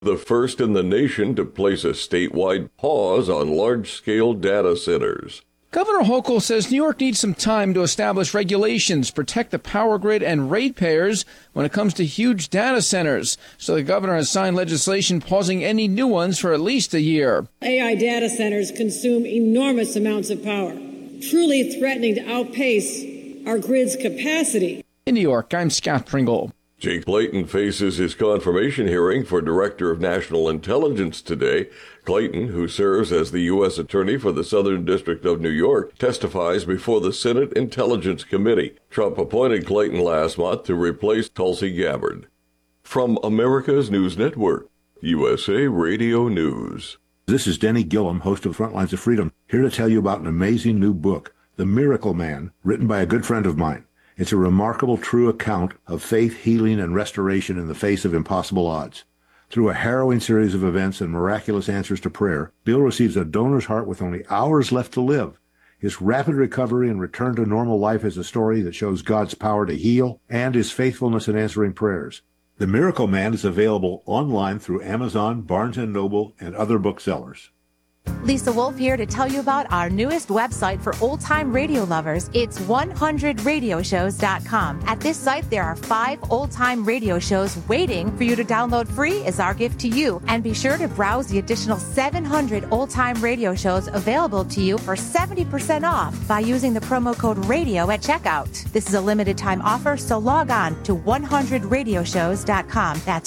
The first in the nation to place a statewide pause on large-scale data centers. Governor Hochul says New York needs some time to establish regulations, protect the power grid and ratepayers when it comes to huge data centers. So the governor has signed legislation pausing any new ones for at least a year. AI data centers consume enormous amounts of power, truly threatening to outpace our grid's capacity. In New York, I'm Scott Pringle. Jake Clayton faces his confirmation hearing for Director of National Intelligence today. Clayton, who serves as the U.S. Attorney for the Southern District of New York, testifies before the Senate Intelligence Committee. Trump appointed Clayton last month to replace Tulsi Gabbard. From America's News Network, USA Radio News. This is Denny Gillum, host of Frontlines of Freedom, here to tell you about an amazing new book, The Miracle Man, written by a good friend of mine. It's a remarkable, true account of faith, healing, and restoration in the face of impossible odds. Through a harrowing series of events and miraculous answers to prayer, Bill receives a donor's heart with only hours left to live. His rapid recovery and return to normal life is a story that shows God's power to heal and his faithfulness in answering prayers. The Miracle Man is available online through Amazon, Barnes & Noble, and other booksellers. Lisa Wolf here to tell you about our newest website for old-time radio lovers. It's 100radioshows.com. At this site, there are 5 old-time radio shows waiting for you to download free as our gift to you. And be sure to browse the additional 700 old-time radio shows available to you for 70% off by using the promo code RADIO at checkout. This is a limited-time offer, so log on to 100radioshows.com. That's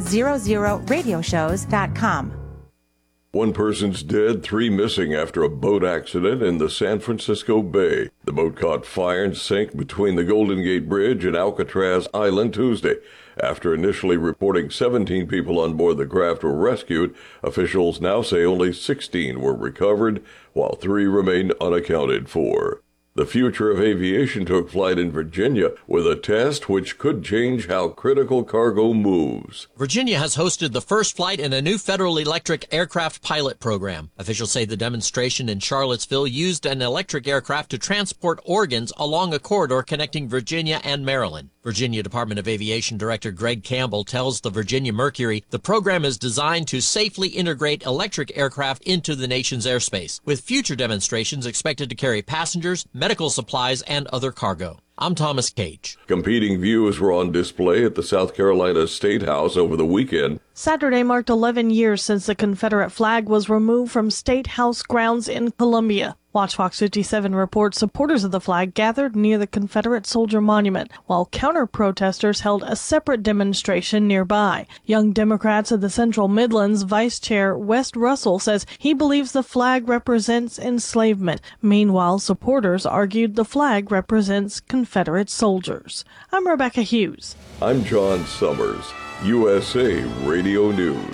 100radioshows.com. One person's dead, 3 missing after a boat accident in the San Francisco Bay. The boat caught fire and sank between the Golden Gate Bridge and Alcatraz Island Tuesday. After initially reporting 17 people on board the craft were rescued, officials now say only 16 were recovered, while 3 remain unaccounted for. The future of aviation took flight in Virginia with a test which could change how critical cargo moves. Virginia has hosted the first flight in a new Federal Electric aircraft pilot program. Officials say the demonstration in Charlottesville used an electric aircraft to transport organs along a corridor connecting Virginia and Maryland. Virginia Department of Aviation Director Greg Campbell tells the Virginia Mercury the program is designed to safely integrate electric aircraft into the nation's airspace, with future demonstrations expected to carry passengers, medical supplies, and other cargo. I'm Thomas Cage. Competing views were on display at the South Carolina State House over the weekend. Saturday marked 11 years since the Confederate flag was removed from State House grounds in Columbia. Watch Fox 57 reports supporters of the flag gathered near the Confederate Soldier Monument, while counter-protesters held a separate demonstration nearby. Young Democrats of the Central Midlands Vice Chair West Russell says he believes the flag represents enslavement. Meanwhile, supporters argued the flag represents Confederate soldiers. I'm Rebecca Hughes. I'm John Summers, USA Radio News.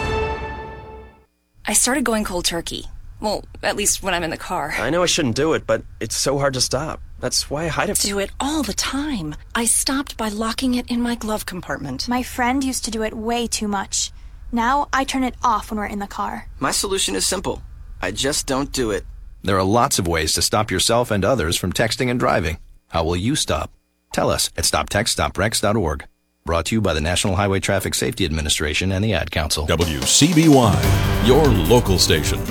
I started going cold turkey. Well, at least when I'm in the car. I know I shouldn't do it, but it's so hard to stop. That's why I hide it. Do it all the time. I stopped by locking it in my glove compartment. My friend used to do it way too much. Now I turn it off when we're in the car. My solution is simple. I just don't do it. There are lots of ways to stop yourself and others from texting and driving. How will you stop? Tell us at stoptextstoprex.org. Brought to you by the National Highway Traffic Safety Administration and the Ad Council. WCBY, your local station.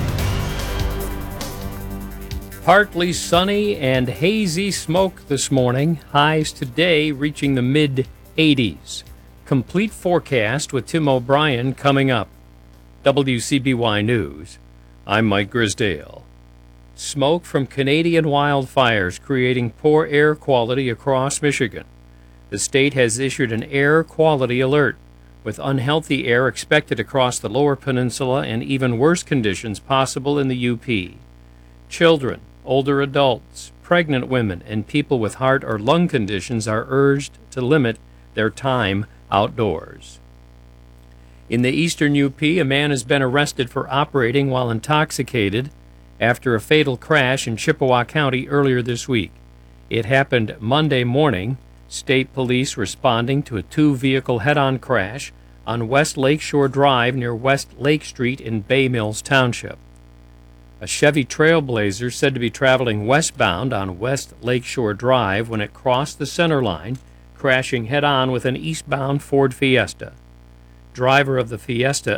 Partly sunny and hazy smoke this morning. Highs today reaching the mid-80s. Complete forecast with Tim O'Brien coming up. WCBY News. I'm Mike Grisdale. Smoke from Canadian wildfires creating poor air quality across Michigan. The state has issued an air quality alert, with unhealthy air expected across the lower peninsula and even worse conditions possible in the UP. Children, older adults, pregnant women, and people with heart or lung conditions are urged to limit their time outdoors. In the eastern UP, a man has been arrested for operating while intoxicated after a fatal crash in Chippewa County earlier this week. It happened Monday morning, state police responding to a 2-vehicle head-on crash on West Lakeshore Drive near West Lake Street in Bay Mills Township. A Chevy Trailblazer said to be traveling westbound on West Lakeshore Drive when it crossed the center line, crashing head-on with an eastbound Ford Fiesta. driver of the Fiesta